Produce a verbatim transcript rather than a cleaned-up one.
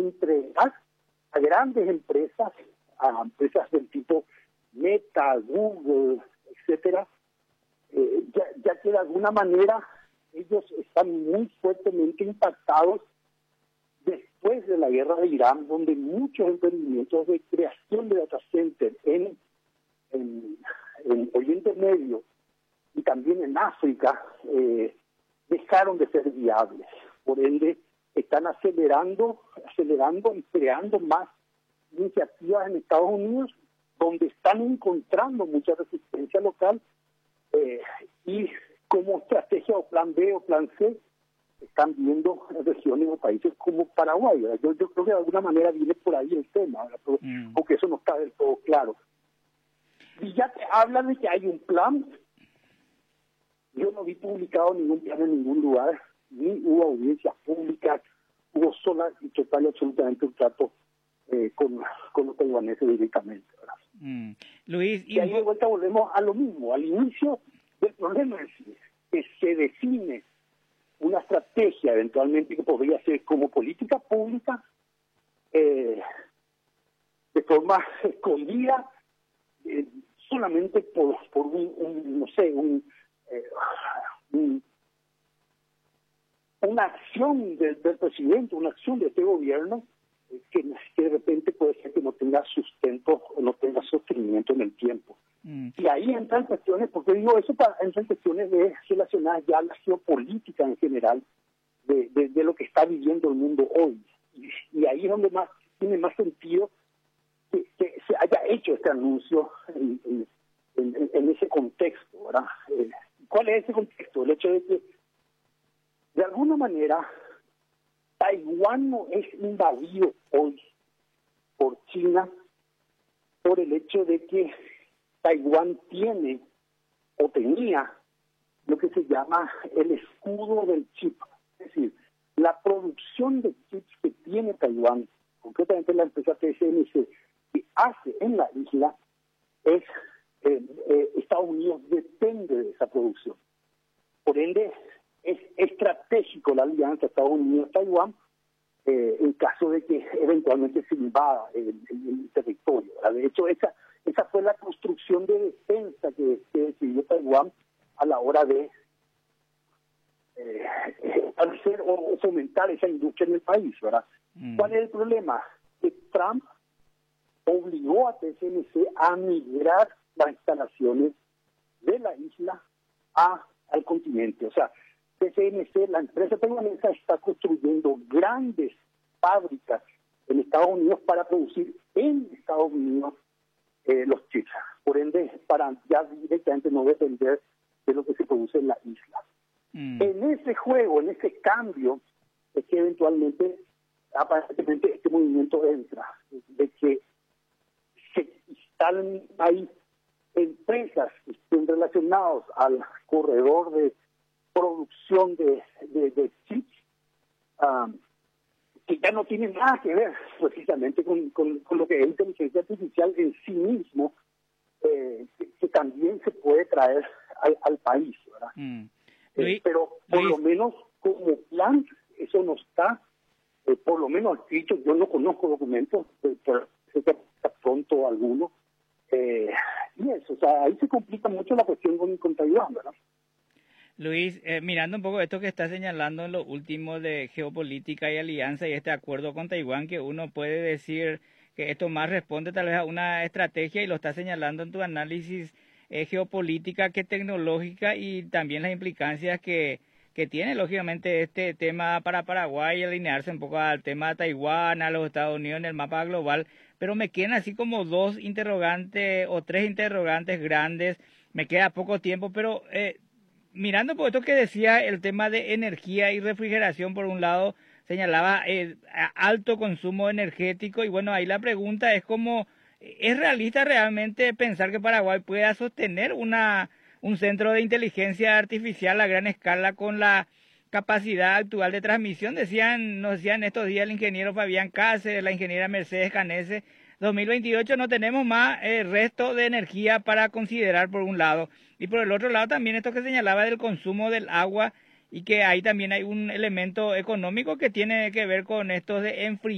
entregar a grandes empresas, a empresas del tipo Meta, Google, etcétera, eh, ya, ya que de alguna manera ellos están muy fuertemente impactados después de la guerra de Irán, donde muchos emprendimientos de creación de data center en, en, en Oriente Medio y también en África eh, dejaron de ser viables. Por ende, están acelerando, acelerando y creando más iniciativas en Estados Unidos, donde están encontrando mucha resistencia local eh, y como estrategia o plan B o plan C están viendo regiones o países como Paraguay. Yo, yo creo que de alguna manera viene por ahí el tema, Pero, mm. aunque eso no está del todo claro. Y ya te hablan de que hay un plan. Yo no vi publicado ningún plan en ningún lugar, ni hubo audiencias públicas, hubo sola y total y absolutamente un trato eh, con, con los taiwaneses directamente, ¿verdad? Mm. Luis, y, y ahí de vuelta volvemos a lo mismo, al inicio del problema es que se define una estrategia eventualmente que podría ser como política pública eh, de forma escondida eh, solamente por, por un, un, no sé, un, eh, un una acción del, del presidente, una acción de este gobierno eh, que, que de repente puede ser que no tenga sustento o no tenga sostenimiento en el tiempo. Mm. Y ahí entran cuestiones, porque digo eso, para, entran cuestiones de, relacionadas ya a la geopolítica en general de, de, de lo que está viviendo el mundo hoy. Y, y ahí es donde más tiene más sentido que, que se haya hecho este anuncio en, en, en, en ese contexto, ¿verdad? Eh, ¿Cuál es ese contexto? El hecho de que de alguna manera Taiwán no es invadido hoy por China por el hecho de que Taiwán tiene o tenía lo que se llama el escudo del chip. Es decir, la producción de chips que tiene Taiwán, concretamente la empresa T S M C, que hace en la isla, es eh, eh, Estados Unidos depende de esa producción. Por ende, es estratégico la alianza Estados Unidos-Taiwán eh, en caso de que eventualmente se invada el, el, el territorio. ¿Verdad? De hecho, esa esa fue la construcción de defensa que, que decidió Taiwán a la hora de eh, establecer o fomentar esa industria en el país, ¿verdad? Mm. ¿Cuál es el problema? Que Trump obligó a T S M C a migrar las instalaciones de la isla a, al continente. O sea, T S M C, la empresa taiwanesa, está construyendo grandes fábricas en Estados Unidos para producir en Estados Unidos eh, los chips. Por ende, para ya directamente no depender de lo que se produce en la isla. Mm. En ese juego, en ese cambio, es que eventualmente, aparentemente, este movimiento entra, de que se instalan ahí empresas que estén relacionadas al corredor de producción de, de, de chips, um, que ya no tienen nada que ver precisamente con, con, con lo que es inteligencia artificial en sí mismo, eh, que, que también se puede traer al, al país, ¿verdad? Mm. Luis, eh, pero por Luis. lo menos como plan, eso no está, eh, por lo menos dicho, yo no conozco documentos, eh, pero sé que está pronto alguno, eh, y eso, o sea, ahí se complica mucho la cuestión con, con Taiwán, ¿verdad? Luis, eh, mirando un poco esto que está señalando en lo último de geopolítica y alianza y este acuerdo con Taiwán, que uno puede decir que esto más responde tal vez a una estrategia y lo está señalando en tu análisis eh, geopolítica que tecnológica y también las implicancias que, que tiene lógicamente este tema para Paraguay, alinearse un poco al tema de Taiwán, a los Estados Unidos en el mapa global, pero me quedan así como dos interrogantes o tres interrogantes grandes, me queda poco tiempo, pero... Eh, mirando por esto que decía el tema de energía y refrigeración, por un lado señalaba el alto consumo energético y bueno, ahí la pregunta es cómo es realista realmente pensar que Paraguay pueda sostener una un centro de inteligencia artificial a gran escala con la capacidad actual de transmisión. Decían, nos decían estos días el ingeniero Fabián Cáceres, la ingeniera Mercedes Canese, dos mil veintiocho no tenemos más eh, resto de energía para considerar por un lado. Y por el otro lado también esto que señalaba del consumo del agua y que ahí también hay un elemento económico que tiene que ver con esto de enfriar